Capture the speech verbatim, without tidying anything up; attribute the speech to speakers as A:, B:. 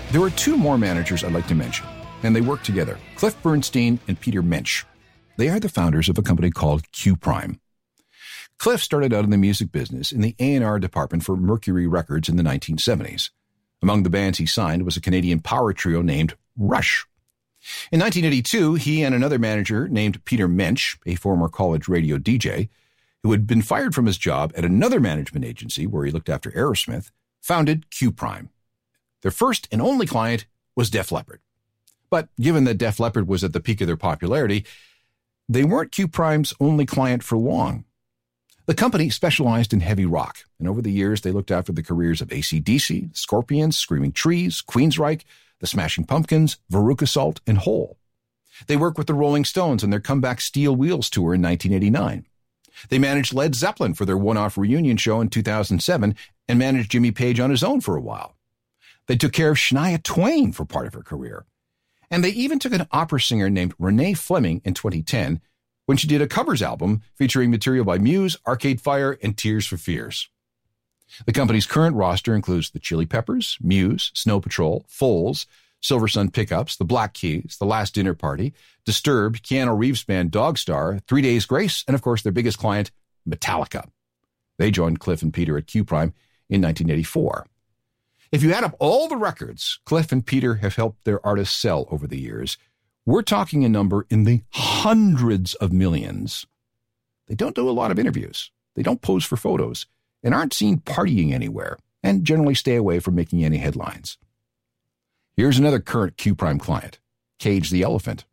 A: There are two more managers I'd like to mention, and they work together, Cliff Bernstein and Peter Mensch. They are the founders of a company called Q Prime. Cliff started out in the music business in the A and R department for Mercury Records in the nineteen seventies. Among the bands he signed was a Canadian power trio named Rush. In nineteen eighty-two, he and another manager named Peter Mensch, a former college radio D J, who had been fired from his job at another management agency where he looked after Aerosmith, founded Q Prime. Their first and only client was Def Leppard. But given that Def Leppard was at the peak of their popularity, they weren't Q Prime's only client for long. The company specialized in heavy rock, and over the years they looked after the careers of A C D C, Scorpions, Screaming Trees, Queensryche, the Smashing Pumpkins, Veruca Salt, and Hole. They worked with the Rolling Stones on their comeback Steel Wheels tour in nineteen eighty-nine. They managed Led Zeppelin for their one-off reunion show in two thousand seven and managed Jimmy Page on his own for a while. They took care of Shania Twain for part of her career. And they even took an opera singer named Renee Fleming in twenty ten when she did a covers album featuring material by Muse, Arcade Fire, and Tears for Fears. The company's current roster includes the Chili Peppers, Muse, Snow Patrol, Foals, Silver Sun Pickups, the Black Keys, The Last Dinner Party, Disturbed, Keanu Reeves band Dogstar, Three Days Grace, and of course their biggest client, Metallica. They joined Cliff and Peter at Q Prime in nineteen eighty-four. If you add up all the records Cliff and Peter have helped their artists sell over the years, we're talking a number in the hundreds of millions. They don't do a lot of interviews. They don't pose for photos and aren't seen partying anywhere and generally stay away from making any headlines. Here's another current Q Prime client, Cage the Elephant.